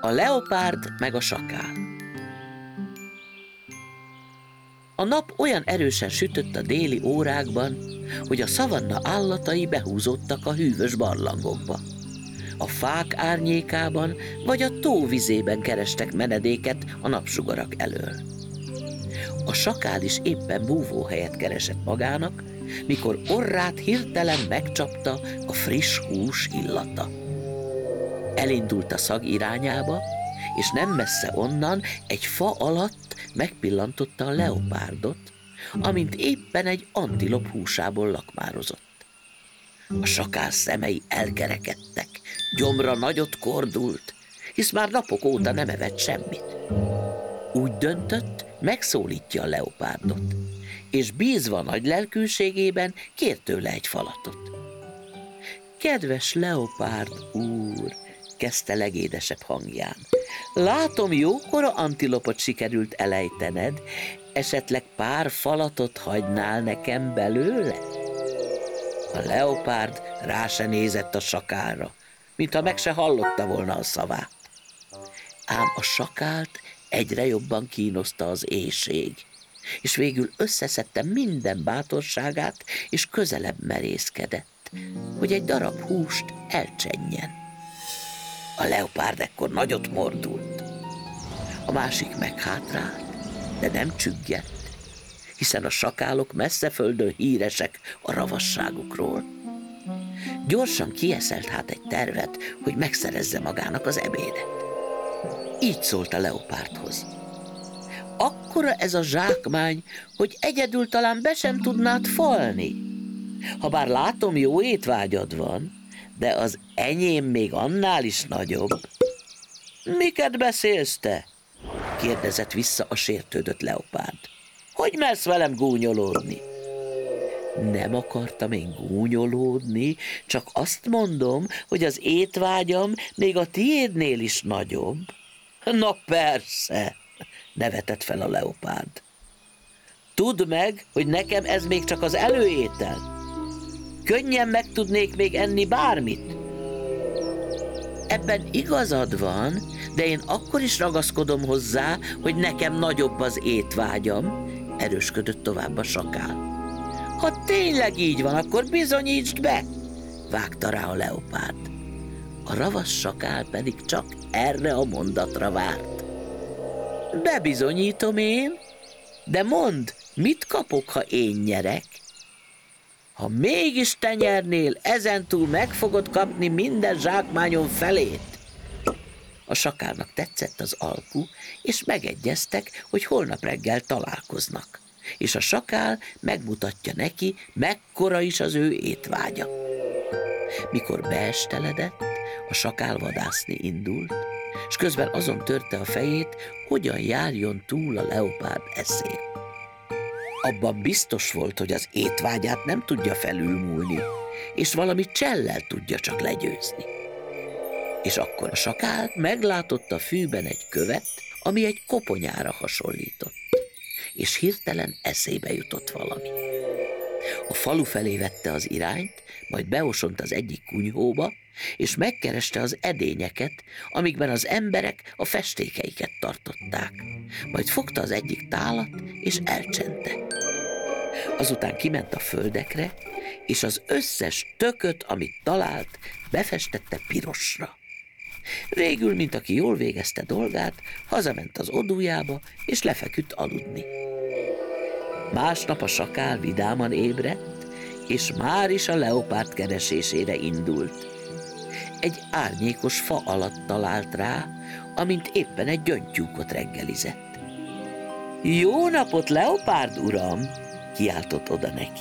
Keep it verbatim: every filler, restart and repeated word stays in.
A leopárd meg a sakál. A nap olyan erősen sütött a déli órákban, hogy a szavanna állatai behúzódtak a hűvös barlangokba. A fák árnyékában vagy a tó vizében kerestek menedéket a napsugarak elől. A sakál is éppen búvóhelyet keresett magának, mikor orrát hirtelen megcsapta a friss hús illata. Elindult a szag irányába, és nem messze onnan egy fa alatt megpillantotta a leopárdot, amint éppen egy antilop húsából lakmározott. A sakál szemei elkerekedtek, gyomra nagyot kordult, hisz már napok óta nem evett semmit. Úgy döntött, megszólítja a leopárdot, és bízva nagy lelkűségében kér tőle egy falatot. Kedves leopárd úr, kezdte legédesebb hangján, látom, jókora antilopot sikerült elejtened, esetleg pár falatot hagynál nekem belőle? A leopárd rá se nézett a sakálra, mintha meg se hallotta volna a szavát. Ám a sakált egyre jobban kínoszta az éhség, és végül összeszedte minden bátorságát, és közelebb merészkedett, hogy egy darab húst elcsenjen. A leopárd ekkor nagyot mordult. A másik meghátrált, de nem csüggyedt, hiszen a sakálok messze földön híresek a ravasságukról. Gyorsan kieszelt hát egy tervet, hogy megszerezze magának az ebédet. Így szólt a leopárdhoz. Akkora ez a zsákmány, hogy egyedül talán be sem tudnád falni. Habár látom, jó étvágyad van, de az enyém még annál is nagyobb. Miket beszélsz te? Kérdezett vissza a sértődött leopárd. Hogy mersz velem gúnyolódni? Nem akartam én gúnyolódni, csak azt mondom, hogy az étvágyam még a tiédnél is nagyobb. Na persze, nevetett fel a leopárd. Tudd meg, hogy nekem ez még csak az előétel. Könnyen meg tudnék még enni bármit. Ebben igazad van, de én akkor is ragaszkodom hozzá, hogy nekem nagyobb az étvágyam, erősködött tovább a sakál. Ha tényleg így van, akkor bizonyítsd be, vágta rá a leopárd. A ravasz sakál pedig csak erre a mondatra várt. Bebizonyítom én, de mondd, mit kapok, ha én nyerek? Ha mégis te nyernél, ezentúl meg fogod kapni minden zsákmányon felét. A sakálnak tetszett az alku, és megegyeztek, hogy holnap reggel találkoznak, és a sakál megmutatja neki, mekkora is az ő étvágya. Mikor beesteledett, a sakál vadászni indult, és közben azon törte a fejét, hogyan járjon túl a leopárd eszén. Abban biztos volt, hogy az étvágyát nem tudja felülmúlni, és valami csellel tudja csak legyőzni. És akkor a sakál meglátott a fűben egy követ, ami egy koponyára hasonlított, és hirtelen eszébe jutott valami. A falu felé vette az irányt, majd beosont az egyik kunyhóba, és megkereste az edényeket, amikben az emberek a festékeiket tartották. Majd fogta az egyik tálat, és elcsente. Azután kiment a földekre, és az összes tököt, amit talált, befestette pirosra. Végül, mint aki jól végezte dolgát, hazament az odújába, és lefeküdt aludni. Másnap a sakál vidáman ébredt, és már is a leopárd keresésére indult. Egy árnyékos fa alatt talált rá, amint éppen egy gyöngytyúkot reggelizett. Jó napot, leopárd uram! Kiáltott oda neki.